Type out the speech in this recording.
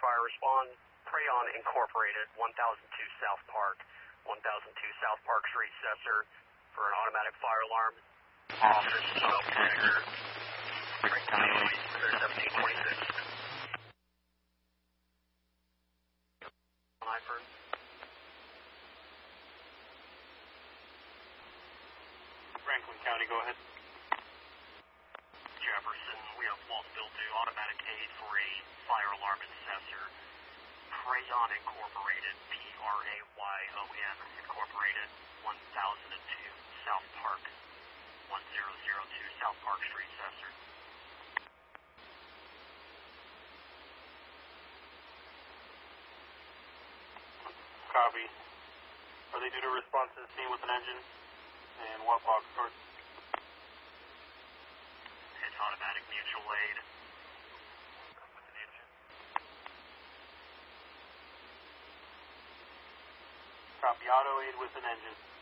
fire respond. Crayon Incorporated, 1002 South Park, 1002 South Park Street, Cesar, for an automatic fire alarm. Officer, self-trigger. 1726. Franklin County, go ahead. Jefferson, we have Walsville 2, automatic aid for a fire alarm in Cesar. Crayon Incorporated, Prayon Incorporated, 1002 South Park, 1002 South Park Street, Cesar. Copy. Are they due to respond to the scene with an engine? And what box source? It's automatic mutual aid. With an engine. Copy. Auto aid with an engine.